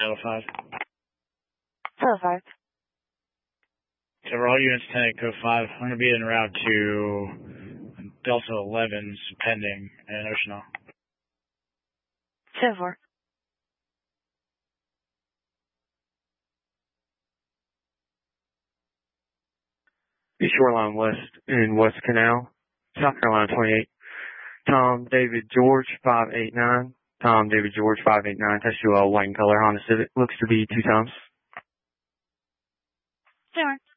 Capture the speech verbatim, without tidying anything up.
Delta five. Delta five. So we're all units ten at code five. I'm going to be en route to Delta elevens pending in Oceanal. ten four. East Shoreline West in West Canal, South Carolina twenty-eight. Tom David George five eight nine. Tom David George five eight nine. Test you a white and color Honda Civic. Looks to be two times. ten four.